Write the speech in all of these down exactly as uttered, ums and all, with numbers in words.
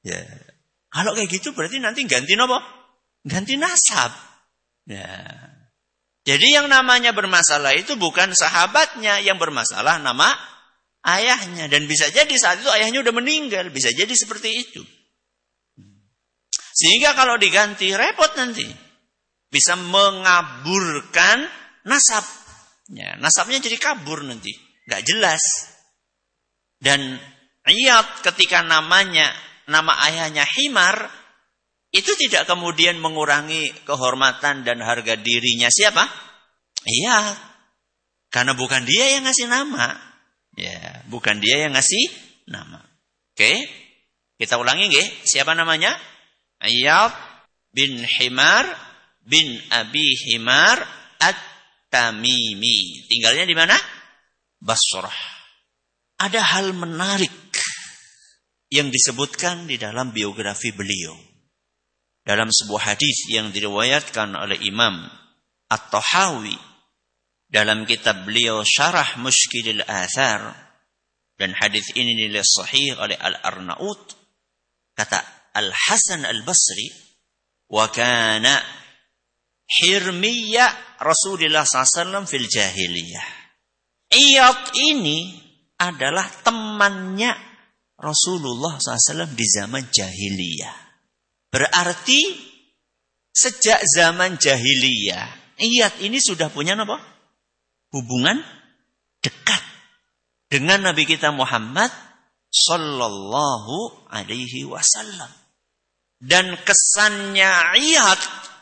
Ya. Kalau kayak gitu berarti nanti ganti apa? Ganti nasab. Ya. Jadi yang namanya bermasalah itu bukan sahabatnya, yang bermasalah nama ayahnya. Dan bisa jadi saat itu ayahnya udah meninggal. Bisa jadi seperti itu. Sehingga kalau diganti repot nanti. Bisa mengaburkan nasab. Ya, nasabnya jadi kabur nanti. Gak jelas. Dan Iyad ketika namanya, nama ayahnya Himar, itu tidak kemudian mengurangi kehormatan dan harga dirinya siapa? Iyad. Karena bukan dia yang ngasih nama. Ya, bukan dia yang ngasih nama. Oke. Kita ulangi nggih, siapa namanya? Iyad bin Himar bin Abi Himar At-Tamimi. Tinggalnya di mana? Basrah. Ada hal menarik yang disebutkan di dalam biografi beliau. Dalam sebuah hadis yang diriwayatkan oleh Imam At-Tahawi dalam kitab beliau Syarah Mushkilil Athar, dan hadis ini dinilai sahih oleh Al-Arnaut, kata Al-Hasan Al-Basri, wa kana hirmiya Rasulullah sallallahu alaihi wasallam fil jahiliyah. Iyad ini adalah temannya Rasulullah sallallahu alaihi wasallam di zaman jahiliyah. Berarti sejak zaman jahiliyah, Iyad ini sudah punya apa? Hubungan dekat dengan Nabi kita Muhammad sallallahu alaihi wasallam. Dan kesannya Iyad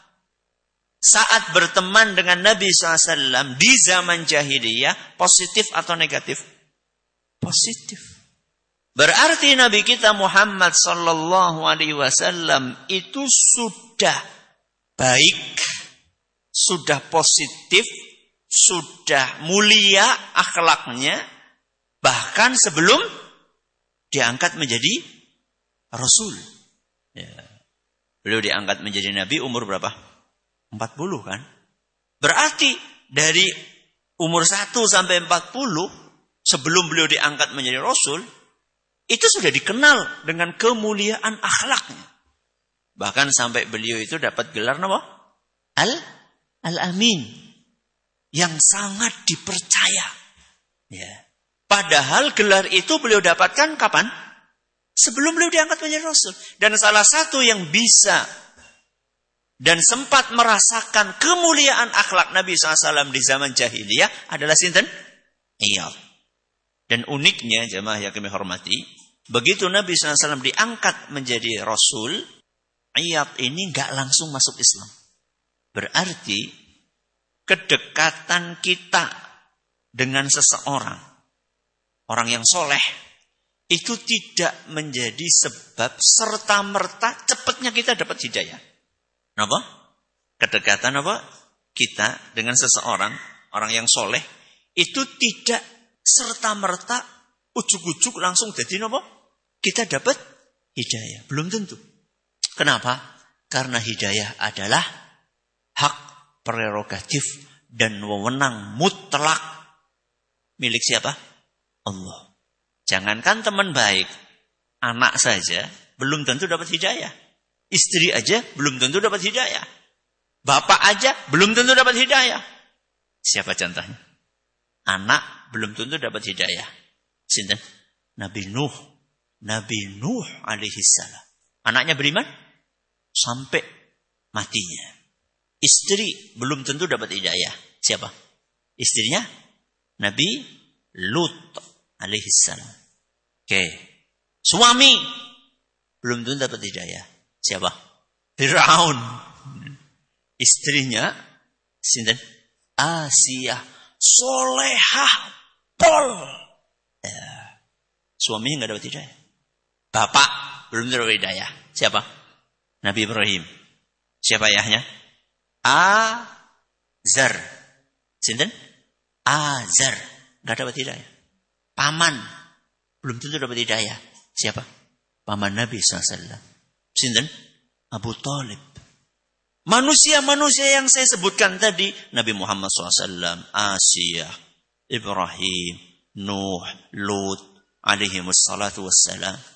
saat berteman dengan Nabi sallallahu alaihi wasallam di zaman jahiliyah positif atau negatif? Positif. Berarti Nabi kita Muhammad sallallahu alaihi wasallam itu sudah baik, sudah positif, sudah mulia akhlaknya, bahkan sebelum diangkat menjadi Rasul. Ya. Beliau diangkat menjadi Nabi umur berapa? empat puluh kan? Berarti dari umur satu sampai empat puluh, sebelum beliau diangkat menjadi Rasul, itu sudah dikenal dengan kemuliaan akhlaknya. Bahkan sampai beliau itu dapat gelar apa? Al Al-Amin. Yang sangat dipercaya. Ya. Padahal gelar itu beliau dapatkan kapan? Sebelum beliau diangkat menjadi Rasul. Dan salah satu yang bisa dan sempat merasakan kemuliaan akhlak Nabi sallallahu alaihi wasallam di zaman jahiliyah adalah sinten? Iyad. Dan uniknya jemaah yang kami hormati, begitu Nabi sallallahu alaihi wasallam diangkat menjadi Rasul, Iyad ini gak langsung masuk Islam. Berarti kedekatan kita dengan seseorang, orang yang soleh, itu tidak menjadi sebab serta-merta cepatnya kita dapat hidayah. Apa? Kedekatan apa? Kita dengan seseorang, orang yang soleh, itu tidak serta-merta ujuk-ujuk langsung jadi apa? Kita dapat hidayah. Belum tentu. Kenapa? Karena hidayah adalah hak prerogatif dan wewenang mutlak milik siapa? Allah. Jangankan teman baik, anak saja belum tentu dapat hidayah. Istri aja belum tentu dapat hidayah. Bapak aja belum tentu dapat hidayah. Siapa contohnya? Anak belum tentu dapat hidayah. Sinten? Nabi Nuh. Nabi Nuh alaihi salam. Anaknya beriman sampai matinya. Istri belum tentu dapat hidayah. Siapa? Istrinya? Nabi Lut alaihi salam. Oke. Suami belum tentu dapat hidayah. Siapa? Firaun. Istrinya sinten? Asiyah. Solehah pol. Ya. Suaminya enggak dapat hidayah. Bapak belum dapat hidayah. Siapa? Nabi Ibrahim. Siapa ayahnya? Azar. Sinten? Azar. Enggak dapat hidayah. Paman belum tentu dapat hidayah. Siapa? Paman Nabi sallallahu alaihi wasallam. Sinten? Abu Thalib. Manusia-manusia yang saya sebutkan tadi, Nabi Muhammad sallallahu alaihi wasallam, Asiyah, Ibrahim, Nuh, Lut, alaihi wassalatu wassalam.